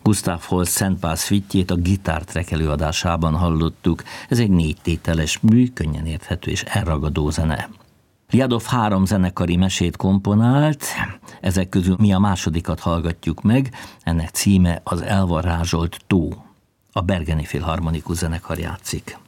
Gustav Holst Szent Pál szvittyét a Gitártrek előadásában hallottuk. Ez egy 4 tételes mű, könnyen érthető és elragadó zene. Liadov 3 zenekari mesét komponált, ezek közül mi a másodikat hallgatjuk meg, ennek címe az Elvarázsolt tó. A Bergeni Filharmonikus Zenekar játszik.